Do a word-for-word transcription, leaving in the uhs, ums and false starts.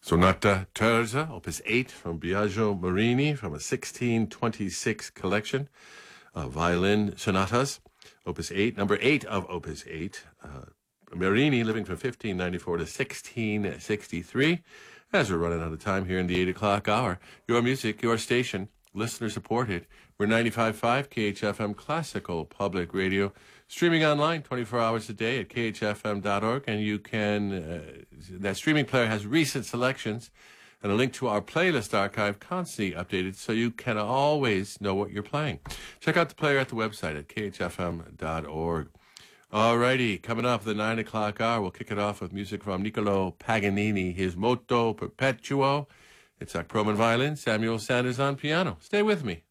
Sonata Terza, Opus eight from Biagio Marini from a sixteen twenty-six collection of violin sonatas. Opus eight, number eight of Opus eight. Uh, Marini living from fifteen ninety-four to sixteen sixty-three. As we're running out of time here in the eight o'clock hour, your music, your station, listener supported. We're ninety-five point five K H F M Classical Public Radio, streaming online twenty-four hours a day at K H F M dot org. And you can, uh, that streaming player has recent selections and a link to our playlist archive constantly updated so you can always know what you're playing. Check out the player at the website at K H F M dot org. All righty, coming up at the nine o'clock hour, we'll kick it off with music from Niccolo Paganini, his Moto Perpetuo. It's Zach Proman violin, Samuel Sanders on piano. Stay with me.